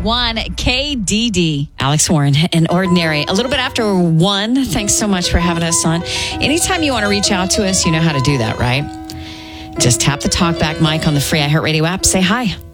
101 KDD. Alex Warren and Ordinary. A little bit after 1. Thanks so much for having us on. Anytime you want to reach out to us, you know how to do that, right? Just tap the talkback mic on the free iHeartRadio app. Say hi.